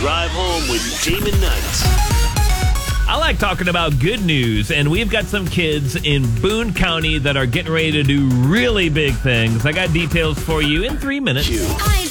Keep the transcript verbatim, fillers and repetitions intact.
Drive Home with Damon Knight. I like talking about good news, and we've got some kids in Boone County that are getting ready to do really big things. I got details for you in three minutes. Q. I